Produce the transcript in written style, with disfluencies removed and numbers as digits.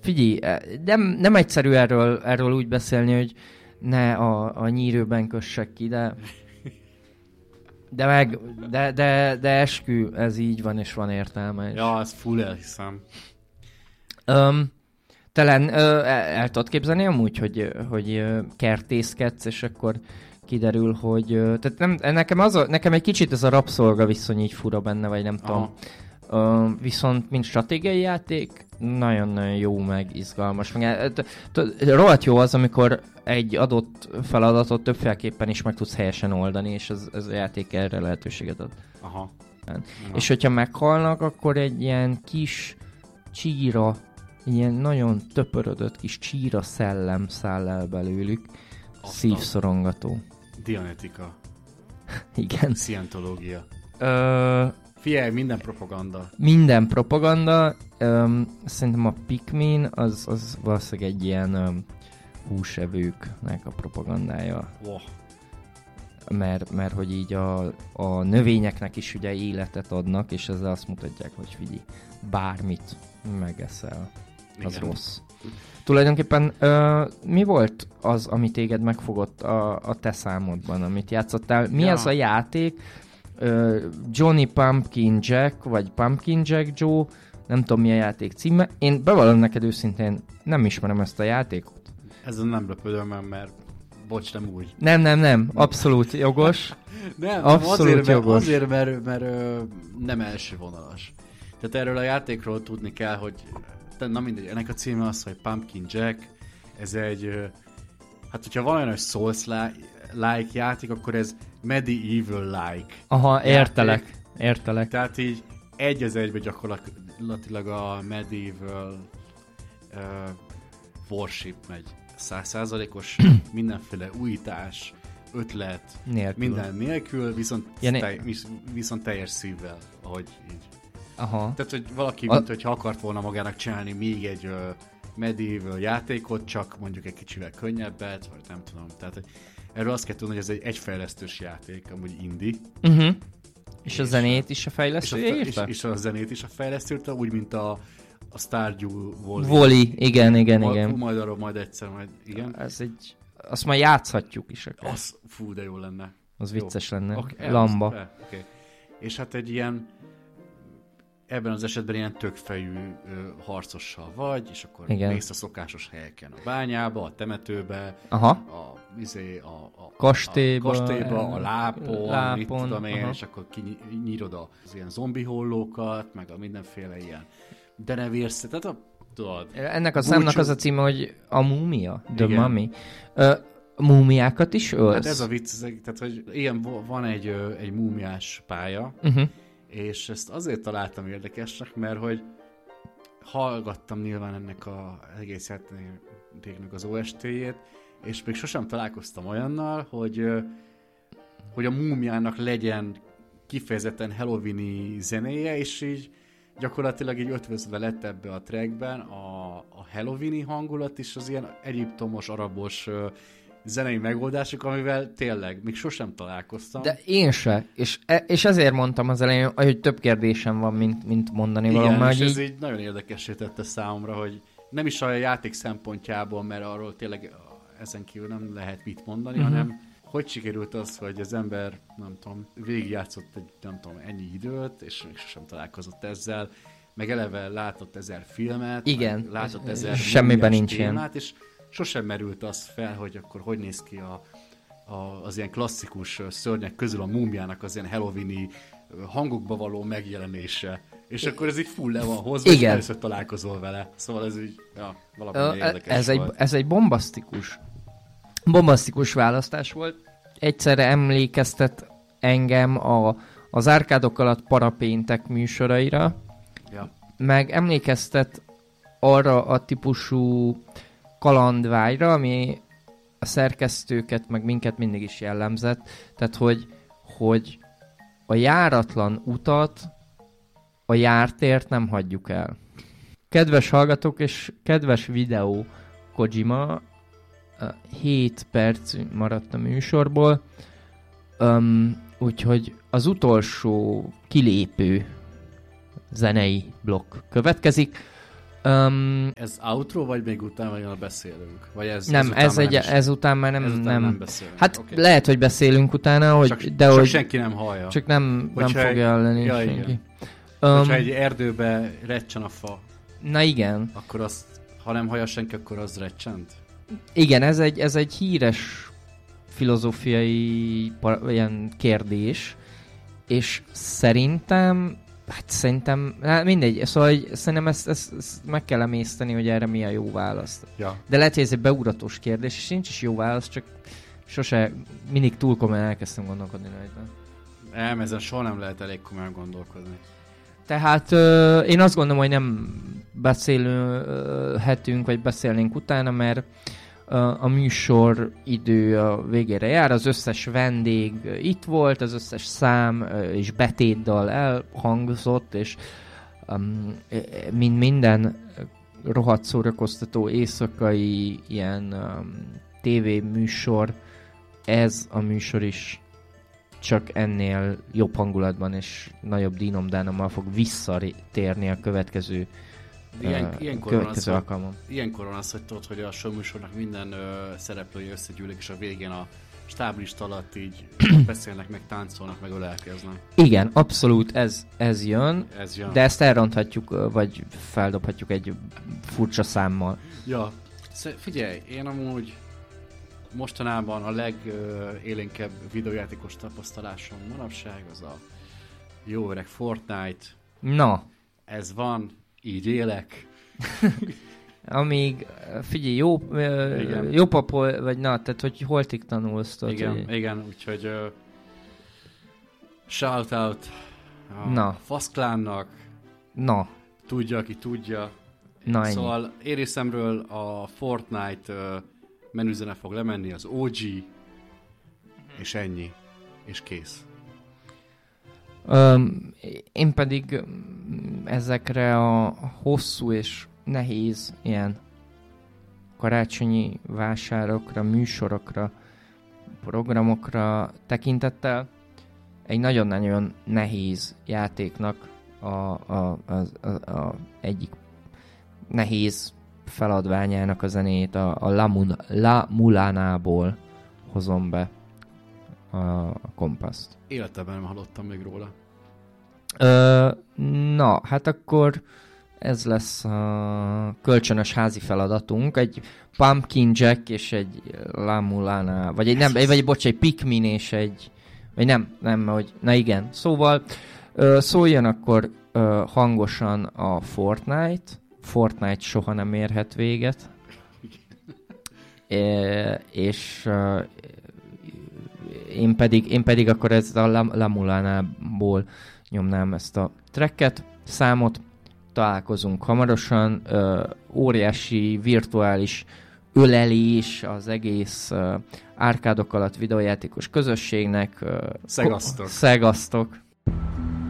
Figyelj, nem egyszerű erről úgy beszélni, hogy ne a nyírőben kössek ki, de eskü, ez így van, és van értelme. Ja, ez full elhiszem. Talán el tudod képzelni amúgy, hogy kertészkedsz, és akkor kiderül, hogy... Tehát nekem egy kicsit ez a rabszolga viszony így fura benne, vagy nem tudom. Viszont, mint stratégiai játék, nagyon-nagyon jó, meg izgalmas. Rohadt jó az, amikor egy adott feladatot többféleképpen is meg tudsz helyesen oldani, és ez a játék erre lehetőséget ad. Aha. És hogyha meghalnak, akkor egy ilyen kis csíra, ilyen nagyon töpörödött kis csíra szellem száll el belőlük. Szívszorongató. Dianetika. Igen. Scientológia. Figyelj, minden propaganda. Minden propaganda. Szerintem a Pikmin az valószínűleg egy ilyen húsevőknek a propagandája. Oh. Mert hogy így a növényeknek is ugye életet adnak, és ezzel azt mutatják, hogy figyelj, bármit megeszel, az igen. Rossz. Tulajdonképpen mi volt az, ami téged megfogott a te számodban, amit játszottál? Mi ez a játék? Johnny Pumpkin Jack, vagy Pumpkin Jack Joe, nem tudom mi a játék címe. Én bevallom neked őszintén, nem ismerem ezt a játékot. Ezen nem lepődöm, mert bocs, nem úgy. Nem, abszolút jogos. Nem, abszolút jogos. Azért, mert nem első vonalas. Tehát erről a játékról tudni kell, hogy na mindegy, ennek a címe az, hogy Pumpkin Jack, ez egy, hát hogyha van olyan, hogy Souls-like játék, akkor ez Medieval-like. Aha, értelek. Tehát így egy az egyben gyakorlatilag a Medieval worship megy. 100%-os mindenféle újítás, ötlet, minden nélkül, viszont teljes szívvel, ahogy így. Aha. Tehát, hogy valaki, mint hogyha akart volna magának csinálni még egy medieval játékot, csak mondjuk egy kicsivel könnyebbet, vagy nem tudom. Tehát, hogy erről azt kell tudni, hogy ez egy egyfejlesztős játék, amúgy indie. Uh-huh. És a zenét is a fejlesztő írta? És a zenét is a fejlesztő írta, úgy, mint a Stardew Valley. Igen. Majd arról majd egyszer, igen. Azt majd játszhatjuk is. Az, fú, de jó lenne. Az jó. Vicces lenne. Okay, Lamba. Okay. És hát egy ilyen, ebben az esetben ilyen tökfejű harcossal vagy, és akkor mész a szokásos helyeken. A bányába, a temetőbe, a kastélyba, a lápon, mit tudom én, és akkor kinyírod az ilyen zombi hollókat, meg a mindenféle ilyen denevérsz, tehát tudod. Ennek a számnak az a címe, hogy a múmia, The Mummy. Múmiákat is ölsz? Hát ez a vicc, tehát hogy ilyen van egy múmiás pálya, és ezt azért találtam érdekesnek, mert hogy hallgattam nyilván ennek az egész játéknak az OST-jét, és még sosem találkoztam olyannal, hogy a múmiának legyen kifejezetten Halloween-i zenéje, és így gyakorlatilag így ötvözve lett ebbe a trackben a Halloween-i hangulat is, az ilyen egyiptomos, arabos zenei megoldások, amivel tényleg még sosem találkoztam. De én se, és ezért mondtam az elején, hogy több kérdésem van, mint mondani valami. Igen, és ez így nagyon érdekessé tette számomra, hogy nem is a játék szempontjából, mert arról tényleg ezen kívül nem lehet mit mondani, hanem hogy sikerült az, hogy az ember, nem tudom, végigjátszott egy, nem tudom, ennyi időt, és még sosem találkozott ezzel, meg eleve látott 1000 filmet, igen, látott 1000 semmiben nincs ilyen. És sosem merült az fel, hogy akkor hogy néz ki az ilyen klasszikus szörnyek közül a múmiának az ilyen Halloween-i hangokba való megjelenése. És akkor ez így full le van hozva, és először találkozol vele. Szóval ez így, valami érdekes volt. Ez egy bombasztikus választás volt. Egyszerre emlékeztet engem az árkádok alatt parapéntek műsoraira, meg emlékeztet arra a típusú kalandvágyra, ami a szerkesztőket, meg minket mindig is jellemzett. Tehát, hogy a járatlan utat, a jártért nem hagyjuk el. Kedves hallgatók és kedves videó Kojima, 7 perc maradt a műsorból, úgyhogy az utolsó kilépő zenei blokk következik. Ez outro, vagy még utána jön a beszélünk? Vagy nem, ezután már nem beszélünk. Hát okay. Lehet, hogy beszélünk utána, hogy, csak hogy senki nem hallja. Csak nem fogja hallani senki. Hogyha egy erdőbe recsen a fa. Na igen. Akkor azt, ha nem hallja senki, akkor az recsent? Igen, ez egy híres filozófiai ilyen kérdés, és szerintem mindegy, szóval szerintem ezt meg kell emészteni, hogy erre mi a jó válasz. Ja. De lehet, hogy ez egy beugratós kérdés, és nincs is jó válasz, csak sose, mindig túl komolyan elkezdtem gondolkodni rajta. Ezen soha nem lehet elég komolyan gondolkodni. Tehát én azt gondolom, hogy nem beszélhetünk, vagy beszélnénk utána, mert a műsor idő a végére jár, az összes vendég itt volt, az összes szám és betétdal elhangzott, és minden rohadt szórakoztató éjszakai ilyen tévéműsor, ez a műsor is csak ennél jobb hangulatban és nagyobb dínomdánommal fog visszatérni a következő alkalmon. Ilyenkor van az, hogy tudod, hogy a showműsornak minden szereplője összegyűlik, és a végén a stáblista alatt így beszélnek, meg táncolnak, meg ölelkeznek. Igen, abszolút ez jön, de ezt elronthatjuk, vagy feldobhatjuk egy furcsa számmal. Ja, figyelj, én amúgy mostanában a legélénkebb videójátékos tapasztalásom manapság az a jó öreg Fortnite. Na. Ez van, így élek. Amíg, figyelj, jó papol, vagy na, tehát hogy holtig tanulsz. Igen, úgyhogy shout out a Faszklánnak. Na. Tudja, aki tudja. Na, szóval én részemről a Fortnite menüzene fog lemenni, az OG, és ennyi. És kész. Én pedig ezekre a hosszú és nehéz ilyen karácsonyi vásárokra, műsorokra, programokra tekintettel egy nagyon-nagyon nehéz játéknak a egyik nehéz feladványának a zenét, a La Mulana-ból hozom be a kompaszt. Életemben nem hallottam még róla. Na, hát akkor ez lesz a kölcsönös házi feladatunk. Egy Pumpkin Jack és egy La Mulana, vagy egy Pikmin és egy... Vagy nem, hogy... Na igen. Szóval szóljon akkor hangosan a Fortnite. Fortnite soha nem érhet véget. És én pedig akkor ez a La Mulana-ból nyomnám ezt a tracket, számot. Találkozunk hamarosan. Óriási virtuális ölelés az egész árkádok alatt videójátékos közösségnek. Szegasztok! Szegasztok!